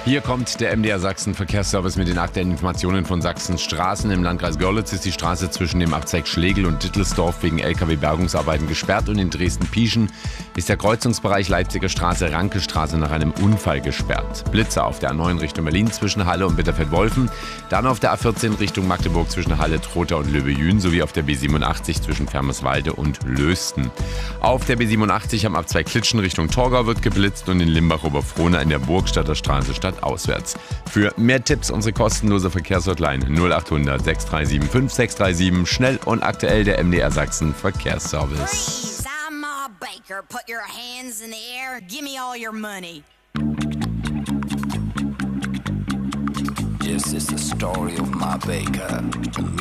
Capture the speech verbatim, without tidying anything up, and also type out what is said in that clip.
Hier kommt der M D R Sachsen Verkehrsservice mit den aktuellen Informationen von Sachsens Straßen. Im Landkreis Görlitz ist die Straße zwischen dem Abzweig Schlegel und Dittelsdorf wegen L K W-Bergungsarbeiten gesperrt und in Dresden-Pieschen ist der Kreuzungsbereich Leipziger Straße Rankestraße nach einem Unfall gesperrt. Blitzer auf der A neun Richtung Berlin zwischen Halle und Bitterfeld-Wolfen, dann auf der A vierzehn Richtung Magdeburg zwischen Halle, Trotha und Löbejün sowie auf der B siebenundachtzig zwischen Fermerswalde und Lösten. Auf der B siebenundachtzig am Abzweig Klitschen Richtung Torgau wird geblitzt und in Limbach-Oberfrohna in der Burgstadter Straße stadtauswärts. Für mehr Tipps unsere kostenlose Verkehrshotline null acht hundert sechs drei sieben fünf sechs drei sieben. Schnell und aktuell der M D R Sachsen Verkehrsservice. Freeze, I'm Ma Baker. Put your hands in the air. Give me all your money. This is the story of Ma Baker.